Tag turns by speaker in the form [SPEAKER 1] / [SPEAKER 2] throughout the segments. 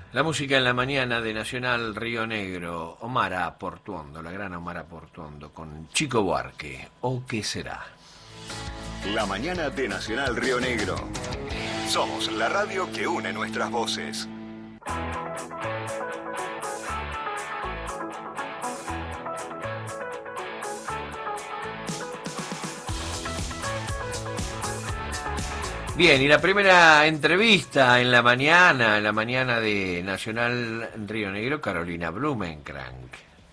[SPEAKER 1] La música en la mañana de Nacional Río Negro, Omara Portuondo, la gran Omara Portuondo, con Chico Buarque, ¿o qué será?
[SPEAKER 2] La mañana de Nacional Río Negro. Somos la radio que une nuestras voces.
[SPEAKER 1] Bien, y la primera entrevista en la mañana de Nacional Río Negro, Carolina Blumenkrank.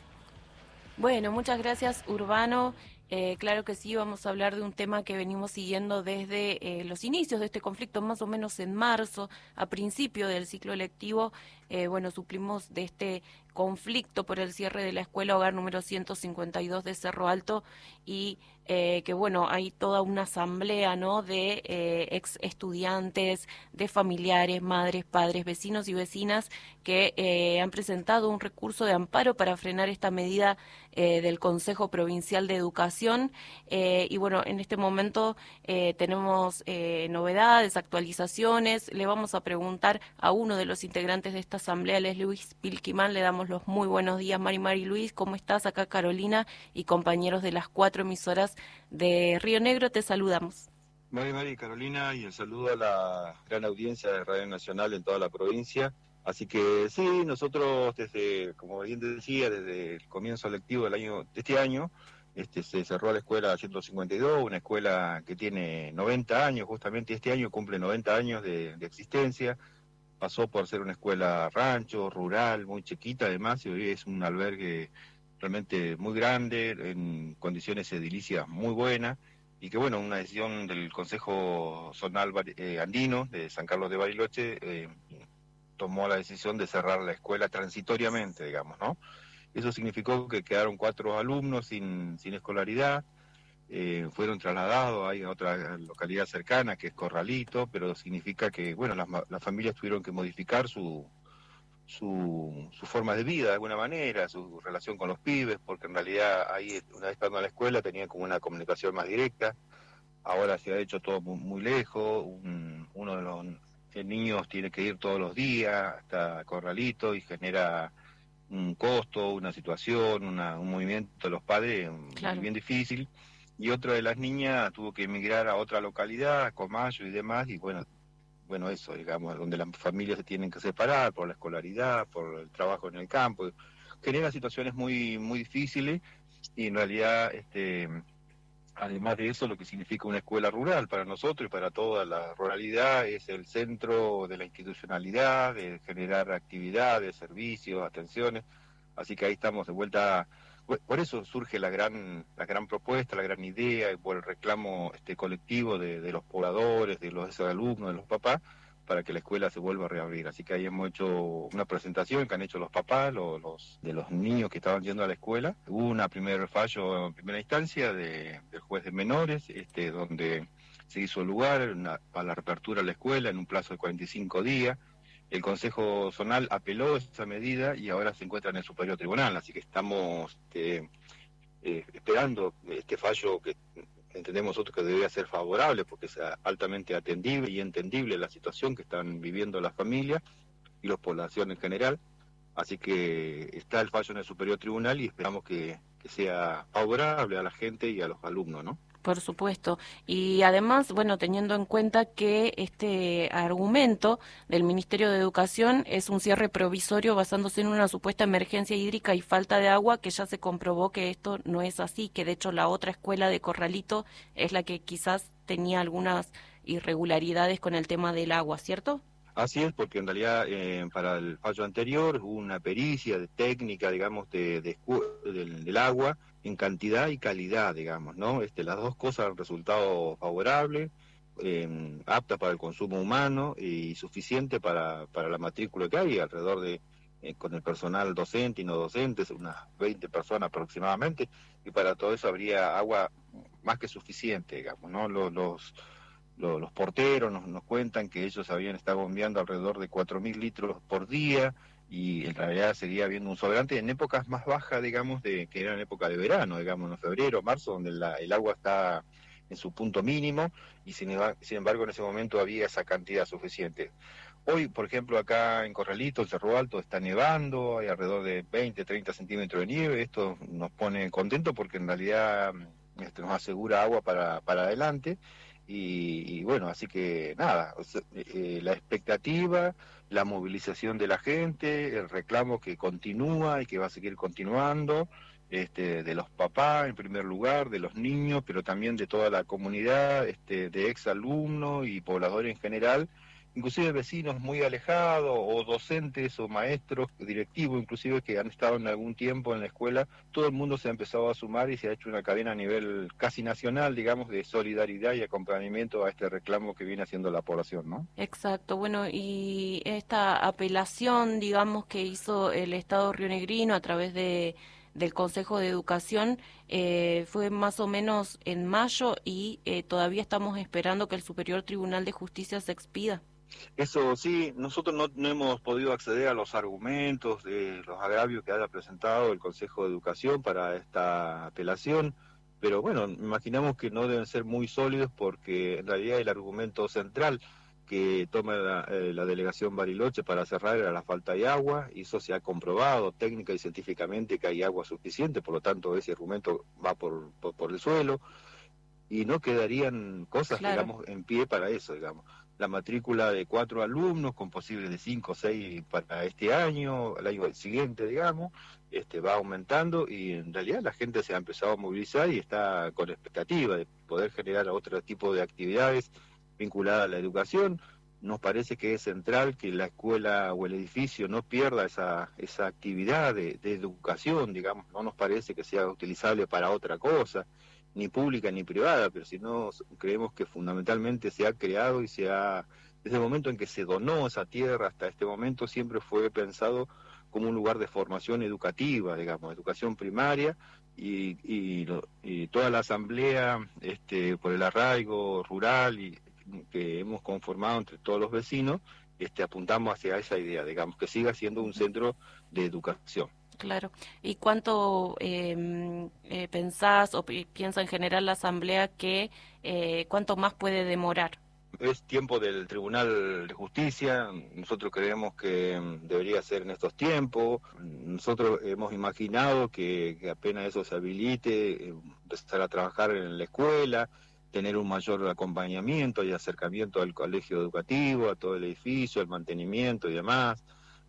[SPEAKER 3] Bueno, muchas gracias, Urbano. Claro que sí, vamos a hablar de un tema que venimos siguiendo desde los inicios de este conflicto, más o menos en marzo, a principio del ciclo lectivo. Bueno, suplimos de este conflicto por el cierre de la escuela hogar número 152 de Cerro Alto y que bueno, hay toda una asamblea, ¿no?, de ex estudiantes, de familiares, madres, padres, vecinos y vecinas que han presentado un recurso de amparo para frenar esta medida del Consejo Provincial de Educación. Y bueno, en este momento tenemos novedades, actualizaciones. Le vamos a preguntar a uno de los integrantes de esta asamblea, él es Luis Pilquimán. Le damos los muy buenos días, Mari Luis, ¿cómo estás? Acá Carolina y compañeros de las 4 emisoras de Río Negro, te saludamos.
[SPEAKER 4] Mari, Carolina, y el saludo a la gran audiencia de Radio Nacional en toda la provincia. Así que sí, nosotros desde, como bien te decía, desde el comienzo lectivo de este año, se cerró la escuela 152, una escuela que tiene 90 años, justamente este año cumple 90 años de existencia. Pasó por ser una escuela rancho, rural, muy chiquita además, y hoy es un albergue realmente muy grande, en condiciones edilicias muy buenas, y que bueno, una decisión del Consejo Zonal Andino de San Carlos de Bariloche tomó la decisión de cerrar la escuela transitoriamente, digamos, ¿no? Eso significó que quedaron 4 alumnos sin escolaridad, fueron trasladados a otra localidad cercana, que es Corralito, pero significa que, bueno, las familias tuvieron que modificar su forma de vida de alguna manera, su relación con los pibes, porque en realidad ahí, una vez estando en la escuela, tenían como una comunicación más directa. Ahora se ha hecho todo muy lejos, uno de los niños tiene que ir todos los días hasta Corralito y genera un costo, una situación, un movimiento de los padres
[SPEAKER 3] Claro.
[SPEAKER 4] bien difícil. Y otra de las niñas tuvo que emigrar a otra localidad, a Comayo y demás, y bueno, eso, digamos, donde las familias se tienen que separar por la escolaridad, por el trabajo en el campo, genera situaciones muy difíciles, y en realidad, además de eso, lo que significa una escuela rural para nosotros y para toda la ruralidad es el centro de la institucionalidad, de generar actividades, servicios, atenciones, así que ahí estamos de vuelta. Por eso surge la gran propuesta, la gran idea, y por el reclamo colectivo de los pobladores, de los alumnos, de los papás, para que la escuela se vuelva a reabrir. Así que ahí hemos hecho una presentación que han hecho los papás, de los niños que estaban yendo a la escuela. Hubo un primer fallo en primera instancia del juez de menores, donde se hizo lugar para la reapertura de la escuela en un plazo de 45 días. El Consejo Zonal apeló esa medida y ahora se encuentra en el Superior Tribunal, así que estamos esperando este fallo que entendemos nosotros que debería ser favorable porque es altamente atendible y entendible la situación que están viviendo las familias y la población en general. Así que está el fallo en el Superior Tribunal y esperamos que sea favorable a la gente y a los alumnos, ¿no?
[SPEAKER 3] Por supuesto. Y además, bueno, teniendo en cuenta que este argumento del Ministerio de Educación es un cierre provisorio basándose en una supuesta emergencia hídrica y falta de agua, que ya se comprobó que esto no es así, que de hecho la otra escuela de Corralito es la que quizás tenía algunas irregularidades con el tema del agua, ¿cierto?
[SPEAKER 4] Así es, porque en realidad para el fallo anterior hubo una pericia de técnica, digamos, del agua en cantidad y calidad, digamos, ¿no? Las dos cosas han resultado favorables, apta para el consumo humano y suficiente para la matrícula que hay, alrededor de, con el personal docente y no docente, unas 20 personas aproximadamente, y para todo eso habría agua más que suficiente, digamos, ¿no? Los porteros nos cuentan que ellos habían estado bombeando alrededor de 4.000 litros por día, y en realidad seguía habiendo un sobrante en épocas más bajas, digamos, que eran época de verano, digamos, en febrero, marzo, donde el agua está en su punto mínimo, y sin embargo en ese momento había esa cantidad suficiente. Hoy, por ejemplo, acá en Corralito, en Cerro Alto, está nevando, hay alrededor de 20, 30 centímetros de nieve. Esto nos pone contentos porque en realidad nos asegura agua para adelante. Y bueno, así que nada, la expectativa, la movilización de la gente, el reclamo que continúa y que va a seguir continuando, de los papás en primer lugar, de los niños, pero también de toda la comunidad, de exalumnos y pobladores en general, inclusive vecinos muy alejados o docentes o maestros, directivos inclusive que han estado en algún tiempo en la escuela. Todo el mundo se ha empezado a sumar y se ha hecho una cadena a nivel casi nacional, digamos, de solidaridad y acompañamiento a este reclamo que viene haciendo la población, ¿no?
[SPEAKER 3] Exacto, bueno, y esta apelación, digamos, que hizo el Estado rionegrino a través del Consejo de Educación, fue más o menos en mayo y todavía estamos esperando que el Superior Tribunal de Justicia se expida.
[SPEAKER 4] Eso sí, nosotros no hemos podido acceder a los argumentos de los agravios que haya presentado el Consejo de Educación para esta apelación, pero bueno, imaginamos que no deben ser muy sólidos porque en realidad el argumento central que toma la delegación Bariloche para cerrar era la falta de agua, y eso se ha comprobado técnica y científicamente que hay agua suficiente, por lo tanto ese argumento va por el suelo, y no quedarían cosas,
[SPEAKER 3] Claro.
[SPEAKER 4] digamos, en pie para eso, digamos. La matrícula de 4 alumnos, con posibles de 5 o 6 para este año, el año siguiente, digamos, va aumentando, y en realidad la gente se ha empezado a movilizar y está con expectativa de poder generar otro tipo de actividades vinculadas a la educación. Nos parece que es central que la escuela o el edificio no pierda esa actividad de educación, digamos. No nos parece que sea utilizable para otra cosa, ni pública ni privada, pero si no, creemos que fundamentalmente se ha creado y desde el momento en que se donó esa tierra hasta este momento, siempre fue pensado como un lugar de formación educativa, digamos, educación primaria, y toda la asamblea, por el arraigo rural y que hemos conformado entre todos los vecinos, apuntamos hacia esa idea, digamos, que siga siendo un centro de educación.
[SPEAKER 3] Claro. ¿Y cuánto pensás o piensa en general la Asamblea que cuánto más puede demorar?
[SPEAKER 4] Es tiempo del Tribunal de Justicia. Nosotros creemos que debería ser en estos tiempos. Nosotros hemos imaginado que apenas eso se habilite, empezar a trabajar en la escuela, tener un mayor acompañamiento y acercamiento al colegio educativo, a todo el edificio, al mantenimiento y demás.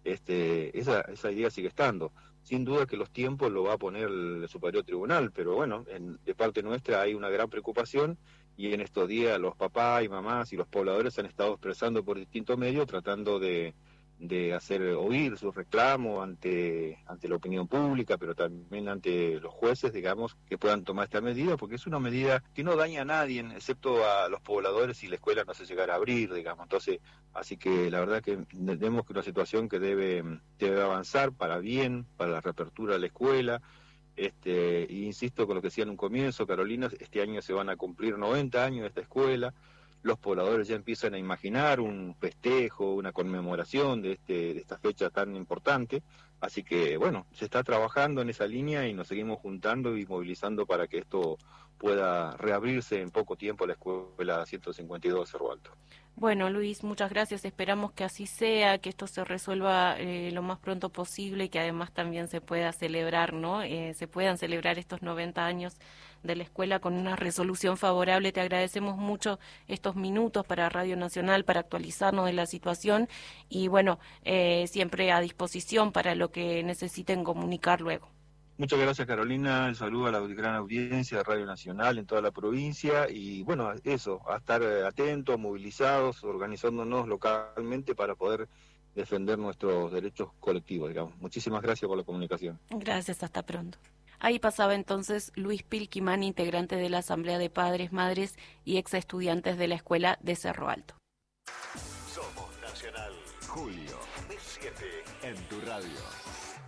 [SPEAKER 4] Esa idea sigue estando. Sin duda que los tiempos lo va a poner el Superior Tribunal, pero bueno, de parte nuestra hay una gran preocupación, y en estos días los papás y mamás y los pobladores han estado expresando por distintos medios, tratando de hacer oír sus reclamos ante la opinión pública, pero también ante los jueces, digamos, que puedan tomar esta medida, porque es una medida que no daña a nadie, excepto a los pobladores, si la escuela no se llegara a abrir, digamos. Entonces, así que la verdad que entendemos que es una situación que debe avanzar para bien, para la reapertura de la escuela. Y insisto con lo que decía en un comienzo, Carolina, este año se van a cumplir 90 años de esta escuela. Los pobladores ya empiezan a imaginar un festejo, una conmemoración de esta fecha tan importante. Así que, bueno, se está trabajando en esa línea y nos seguimos juntando y movilizando para que esto pueda reabrirse en poco tiempo, la escuela 152 de Cerro Alto.
[SPEAKER 3] Bueno, Luis, muchas gracias. Esperamos que así sea, que esto se resuelva lo más pronto posible y que además también se pueda celebrar, ¿no? Se puedan celebrar estos 90 años de la escuela con una resolución favorable. Te agradecemos mucho estos minutos para Radio Nacional, para actualizarnos de la situación y bueno, siempre a disposición para lo que necesiten comunicar luego.
[SPEAKER 4] Muchas gracias, Carolina. El saludo a la gran audiencia de Radio Nacional en toda la provincia, y bueno, eso, a estar atentos, movilizados, organizándonos localmente para poder defender nuestros derechos colectivos, digamos. Muchísimas gracias por la comunicación.
[SPEAKER 3] Gracias, hasta pronto. Ahí pasaba entonces Luis Pilquimán, integrante de la Asamblea de Padres, Madres y ex estudiantes de la Escuela de Cerro Alto.
[SPEAKER 2] Somos Nacional. Julio, B7 en tu radio.